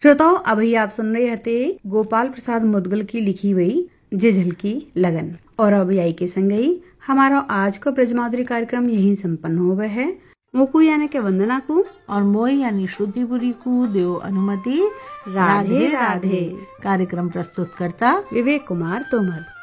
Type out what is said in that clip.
श्रोताओं, अभी आप सुन रहे थे गोपाल प्रसाद मुदगल की लिखी हुई जे झलकी लगन। और अभी आई के संग ही हमारा आज का ब्रजमाधुरी कार्यक्रम यही संपन्न हो गया है। मोकू यानी के वंदना को और मोई यानी श्रुतिपुरी को देव अनुमति। राधे राधे। कार्यक्रम प्रस्तुत करता विवेक कुमार तोमर।